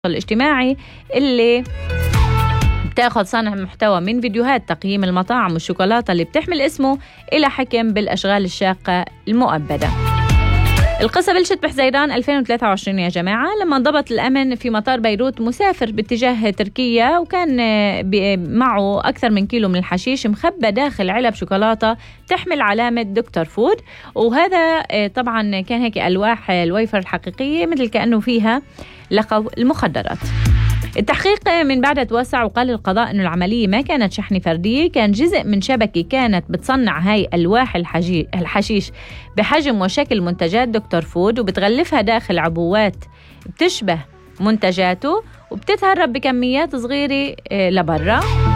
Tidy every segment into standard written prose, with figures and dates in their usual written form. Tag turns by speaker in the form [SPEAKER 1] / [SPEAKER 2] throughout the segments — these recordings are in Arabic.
[SPEAKER 1] الاجتماعي اللي بتاخذ صانع محتوى من فيديوهات تقييم المطاعم والشوكولاتة اللي بتحمل اسمه إلى حكم بالأشغال الشاقة المؤبدة. القصة بلشت بحزيران 2023 يا جماعة، لما انضبط الأمن في مطار بيروت مسافر باتجاه تركيا، وكان معه أكثر من كيلو من الحشيش مخبى داخل علب شوكولاتة تحمل علامة دكتور فود. وهذا طبعا كان هيك ألواح الويفر الحقيقية مثل كأنه فيها لقب المخدرات. التحقيق من بعدها توسع، وقال القضاء أنه العملية ما كانت شحنة فردية، كان جزء من شبكة كانت بتصنع هاي ألواح الحشيش بحجم وشكل منتجات دكتور فود، وبتغلفها داخل عبوات بتشبه منتجاته، وبتتهرب بكميات صغيرة لبرا.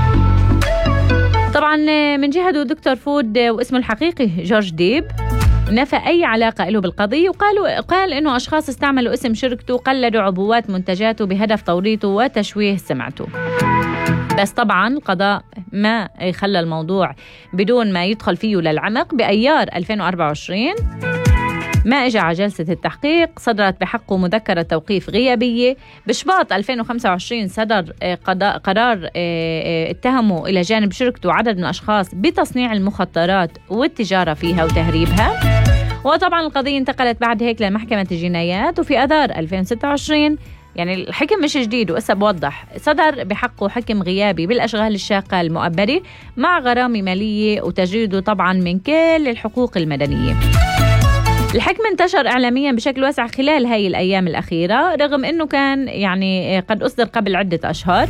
[SPEAKER 1] طبعا من جهته دكتور فود واسمه الحقيقي جورج ديب نفى أي علاقة له بالقضية، وقال إنه أشخاص استعملوا اسم شركته قلدوا عبوات منتجاته بهدف توريطه وتشويه سمعته. بس طبعا القضاء ما خلى الموضوع بدون ما يدخل فيه للعمق. بأيار 2024 ما إجا على جلسة التحقيق، صدرت بحقه مذكرة توقيف غيابية. بشباط 2025 صدر قرار اتهموا إلى جانب شركته عدد من الأشخاص بتصنيع المخدرات والتجارة فيها وتهريبها. وطبعا القضية انتقلت بعد هيك لمحكمة الجنايات، وفي أذار 2026 يعني الحكم مش جديد وإسا بوضح، صدر بحقه حكم غيابي بالأشغال الشاقة المؤبدة مع غرامة مالية وتجريده طبعا من كل الحقوق المدنية. الحكم انتشر إعلاميا بشكل واسع خلال هاي الأيام الأخيرة، رغم أنه كان يعني قد أصدر قبل عدة أشهر،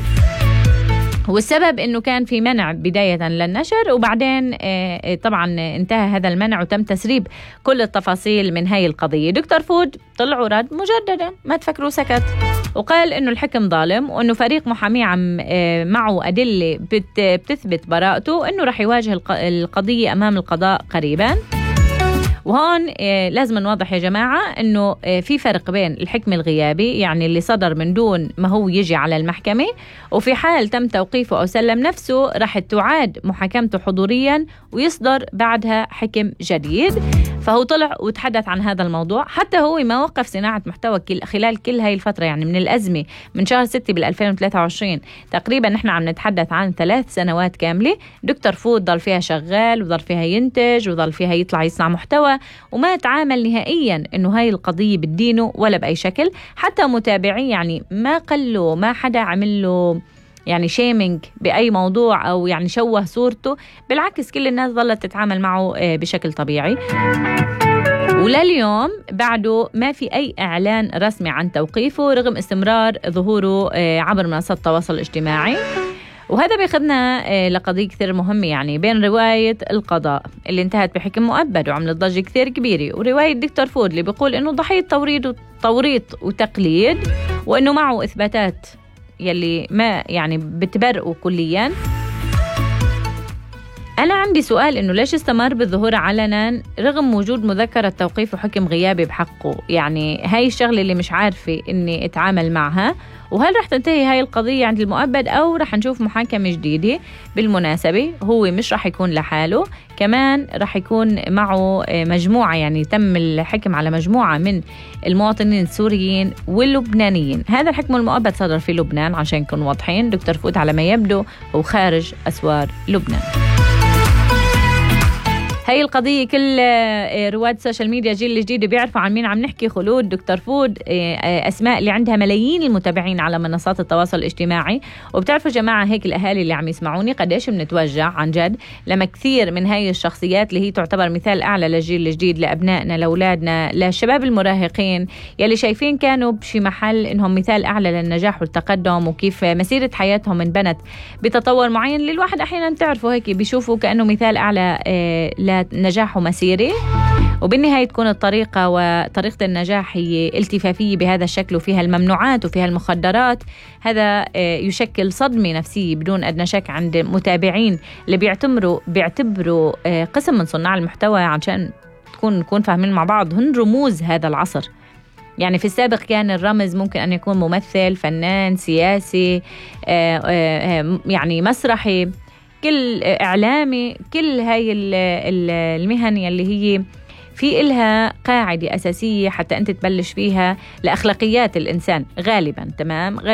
[SPEAKER 1] والسبب أنه كان في منع بداية للنشر، وبعدين طبعا انتهى هذا المنع وتم تسريب كل التفاصيل من هاي القضية. دكتور فود طلع ورد مجددا، ما تفكروا سكت، وقال أنه الحكم ظالم، وأنه فريق محامي معه أدلة بتثبت براءته، أنه رح يواجه القضية أمام القضاء قريبا. وهون لازم نوضح يا جماعة أنه في فرق بين الحكم الغيابي، يعني اللي صدر من دون ما هو يجي على المحكمة، وفي حال تم توقيفه أو سلم نفسه رح تعاد محاكمته حضوريا ويصدر بعدها حكم جديد. فهو طلع وتحدث عن هذا الموضوع، حتى هو ما وقف صناعة محتوى خلال كل هاي الفترة، يعني من الأزمة من شهر 6 بال2023 تقريبا نحن عم نتحدث عن 3 سنوات كاملة. دكتور فود ضل فيها شغال، وضل فيها ينتج، وضل فيها يطلع يصنع محتوى، وما تعامل نهائيا انه هاي القضية بدينه ولا بأي شكل. حتى متابعي يعني ما قلوا، ما حدا عمل له يعني شيمينج بأي موضوع أو يعني شوه صورته، بالعكس كل الناس ظلت تتعامل معه بشكل طبيعي. ولليوم بعده ما في أي إعلان رسمي عن توقيفه، رغم استمرار ظهوره عبر منصات التواصل الاجتماعي. وهذا بياخذنا لقضية كثير مهمة، يعني بين رواية القضاء اللي انتهت بحكم مؤبد وعملت ضجة كثير كبيرة، ورواية دكتور فود اللي بيقول إنه ضحية توريط وتقليد، وإنه معه إثباتات يلي ما يعني بتبرئه كليا. أنا عندي سؤال، إنه ليش استمر بالظهور علنا رغم وجود مذكرة توقيف وحكم غيابي بحقه؟ يعني هاي الشغلة اللي مش عارفة إني أتعامل معها. وهل رح تنتهي هاي القضية عند المؤبد أو رح نشوف محاكمة جديدة؟ بالمناسبة هو مش رح يكون لحاله، كمان رح يكون معه مجموعة، يعني تم الحكم على مجموعة من المواطنين السوريين واللبنانيين. هذا الحكم المؤبد صدر في لبنان عشان نكون واضحين. دكتور فود على ما يبدو هو خارج أسوار لبنان. هاي القضية كل رواد السوشيال ميديا جيل الجديد بيعرفوا عن مين عم نحكي. خلود دكتور فود أسماء اللي عندها ملايين المتابعين على منصات التواصل الاجتماعي. وبتعرفوا جماعة هيك الأهالي اللي عم يسمعوني قديش بنتوجع عن جد لما كثير من هاي الشخصيات اللي هي تعتبر مثال أعلى للجيل الجديد، لأبنائنا، لأولادنا، للشباب المراهقين يلي شايفين كانوا بشي محل إنهم مثال أعلى للنجاح والتقدم، وكيف مسيرة حياتهم انبنت بتطور معين للواحد أحيانا تعرفوا هيك بيشوفوا كأنه مثال أعلى نجاح ومسيرة، وبالنهاية تكون الطريقة وطريقة النجاح هي التفافية بهذا الشكل وفيها الممنوعات وفيها المخدرات. هذا يشكل صدمة نفسية بدون أدنى شك عند متابعين اللي بيعتبروا قسم من صناع المحتوى، عشان نكون فاهمين مع بعض، هن رموز هذا العصر. يعني في السابق كان الرمز ممكن أن يكون ممثل، فنان، سياسي، يعني مسرحي، كل إعلامي، كل هاي المهن اللي هي في إلها قاعدة أساسية حتى أنت تبلش فيها لأخلاقيات الإنسان غالبا، تمام؟